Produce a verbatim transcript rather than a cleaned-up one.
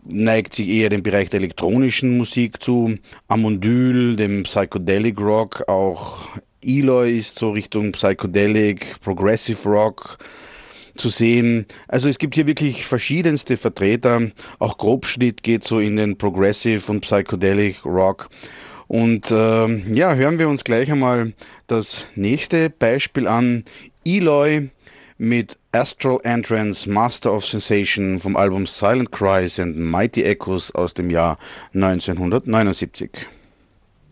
neigt sich eher dem Bereich der elektronischen Musik zu. Amondyl, dem Psychedelic Rock, auch Eloy ist so Richtung Psychedelic, Progressive Rock zu sehen. Also es gibt hier wirklich verschiedenste Vertreter. Auch Grobschnitt geht so in den Progressive und Psychedelic Rock. Und ähm, ja, hören wir uns gleich einmal das nächste Beispiel an. Eloy mit Astral Entrance, Master of Sensation vom Album Silent Cries and Mighty Echoes aus dem Jahr neunzehnhundertneunundsiebzig.